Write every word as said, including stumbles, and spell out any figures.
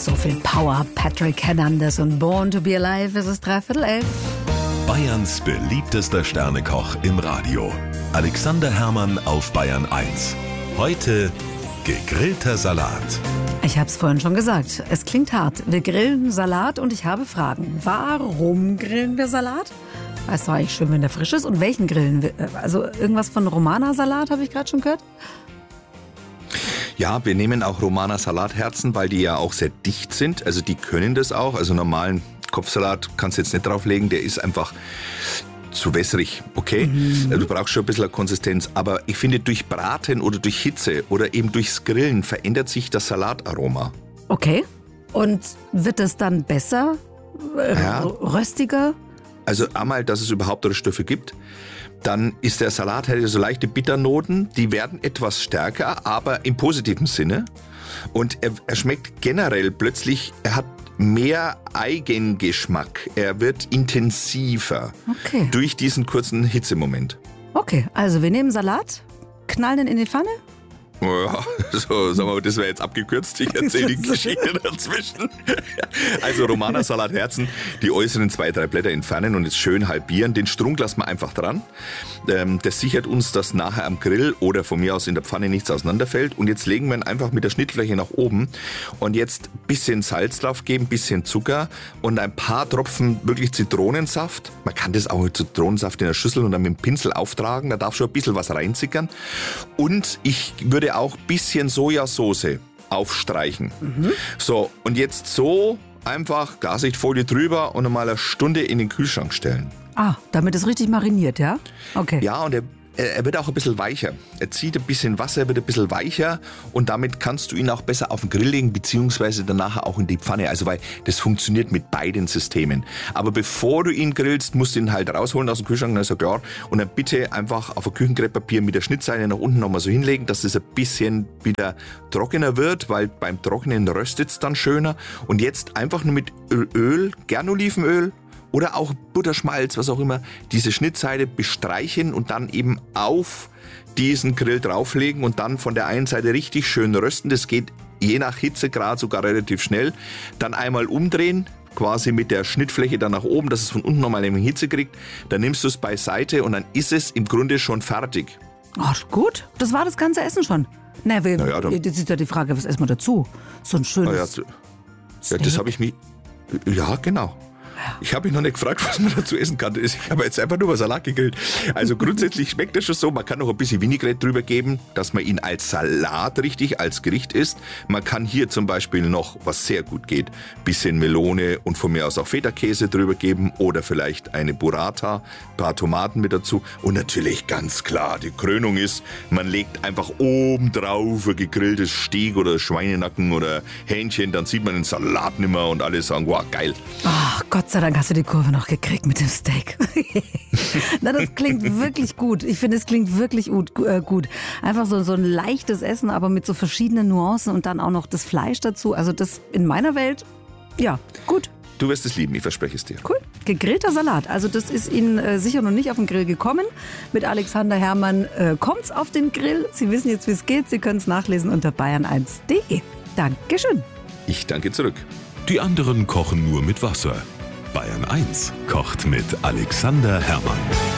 So viel Power. Patrick Hernandez und Born to be Alive. Es ist dreiviertel elf. Bayerns beliebtester Sternekoch im Radio. Alexander Herrmann auf Bayern eins. Heute gegrillter Salat. Ich habe es vorhin schon gesagt. Es klingt hart. Wir grillen Salat und ich habe Fragen. Warum grillen wir Salat? Weißt du eigentlich schön, wenn der frisch ist? Und welchen grillen wir? Also irgendwas von Romana-Salat habe ich gerade schon gehört. Ja, wir nehmen auch Romana-Salatherzen, weil die ja auch sehr dicht sind. Also die können das auch. Also normalen Kopfsalat kannst du jetzt nicht drauflegen. Der ist einfach zu wässrig, okay? Mhm. Du brauchst schon ein bisschen Konsistenz. Aber ich finde, durch Braten oder durch Hitze oder eben durchs Grillen verändert sich das Salataroma. Okay. Und wird es dann besser? Ja. Röstiger? Also einmal, dass es überhaupt Röststoffe gibt. Dann ist der Salat, hat so leichte Bitternoten, die werden etwas stärker, aber im positiven Sinne. Und er, er schmeckt generell plötzlich, er hat mehr Eigengeschmack. Er wird intensiver Okay. durch diesen kurzen Hitzemoment. Okay, also wir nehmen Salat, knallen ihn in die Pfanne. Ja, so, sagen wir mal, das wäre jetzt abgekürzt. Ich erzähle die Geschichte dazwischen. Also Romana-Salatherzen, die äußeren zwei, drei Blätter entfernen und jetzt schön halbieren. Den Strunk lassen wir einfach dran. Das sichert uns, dass nachher am Grill oder von mir aus in der Pfanne nichts auseinanderfällt. Und jetzt legen wir ihn einfach mit der Schnittfläche nach oben und jetzt ein bisschen Salz drauf geben, ein bisschen Zucker und ein paar Tropfen wirklich Zitronensaft. Man kann das auch mit Zitronensaft in der Schüssel und dann mit dem Pinsel auftragen. Da darf schon ein bisschen was reinzickern. Und ich würde auch ein bisschen Sojasauce aufstreichen. Mhm. So, und jetzt so einfach Klarsichtfolie drüber und einmal eine Stunde in den Kühlschrank stellen. Ah, damit es richtig mariniert, ja? Okay. Ja, und er, er wird auch ein bisschen weicher. Er zieht ein bisschen Wasser, wird ein bisschen weicher und damit kannst du ihn auch besser auf den Grill legen, beziehungsweise danach auch in die Pfanne. Also, weil das funktioniert mit beiden Systemen. Aber bevor du ihn grillst, musst du ihn halt rausholen aus dem Kühlschrank, dann ist er klar. Und dann bitte einfach auf ein Küchenkrepppapier mit der Schnittseite nach unten nochmal so hinlegen, dass das ein bisschen wieder trockener wird, weil beim Trocknen röstet es dann schöner. Und jetzt einfach nur mit Öl, gern Olivenöl, oder auch Butterschmalz, was auch immer, diese Schnittseite bestreichen und dann eben auf diesen Grill drauflegen und dann von der einen Seite richtig schön rösten. Das geht je nach Hitzegrad sogar relativ schnell. Dann einmal umdrehen, quasi mit der Schnittfläche dann nach oben, dass es von unten nochmal eine Hitze kriegt. Dann nimmst du es beiseite und dann ist es im Grunde schon fertig. Ach, gut. Das war das ganze Essen schon. Na, wir, Na ja, dann- jetzt ist ja die Frage, was essen wir dazu? So ein schönes Na ja, so- ja, das habe ich mir... Ja, genau. Ich habe mich noch nicht gefragt, was man dazu essen kann. Ich habe jetzt einfach nur mal Salat gegrillt. Also grundsätzlich schmeckt das schon so. Man kann noch ein bisschen Vinaigrette drüber geben, dass man ihn als Salat richtig, als Gericht isst. Man kann hier zum Beispiel noch, was sehr gut geht, bisschen Melone und von mir aus auch Feta-Käse drüber geben oder vielleicht eine Burrata, ein paar Tomaten mit dazu. Und natürlich ganz klar, die Krönung ist, man legt einfach oben drauf ein gegrilltes Steak oder Schweinenacken oder Hähnchen. Dann sieht man den Salat nimmer und alle sagen, wow, geil. Ach, Gott sei Dank hast du die Kurve noch gekriegt mit dem Steak. Na, das klingt wirklich gut. Ich finde, es klingt wirklich gut. Äh, gut. Einfach so, so ein leichtes Essen, aber mit so verschiedenen Nuancen und dann auch noch das Fleisch dazu. Also das in meiner Welt, ja, gut. Du wirst es lieben, ich verspreche es dir. Cool. Gegrillter Salat. Also das ist Ihnen äh, sicher noch nicht auf den Grill gekommen. Mit Alexander Herrmann äh, kommt's auf den Grill. Sie wissen jetzt, wie es geht. Sie können es nachlesen unter bayern eins punkt de. Dankeschön. Ich danke zurück. Die anderen kochen nur mit Wasser. Bayern eins kocht mit Alexander Herrmann.